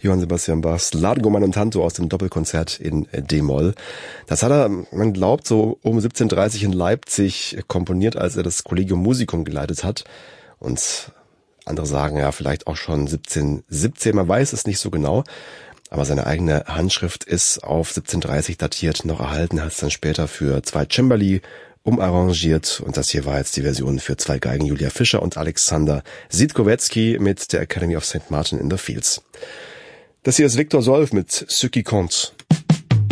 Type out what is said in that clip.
Johann Sebastian Bachs Largo Mantanto aus dem Doppelkonzert in D-Moll. Das hat er, man glaubt, so um 1730 in Leipzig komponiert, als er das Collegium Musicum geleitet hat. Und andere sagen ja vielleicht auch schon 1717, man weiß es nicht so genau. Aber seine eigene Handschrift ist auf 1730 datiert, noch erhalten, hat es dann später für 2 Cembali umarrangiert. Und das hier war jetzt die Version für 2 Geigen, Julia Fischer und Alexander Sitkowetzki mit der Academy of St. Martin in the Fields. Das hier ist Victor Solf mit Ce qui compte.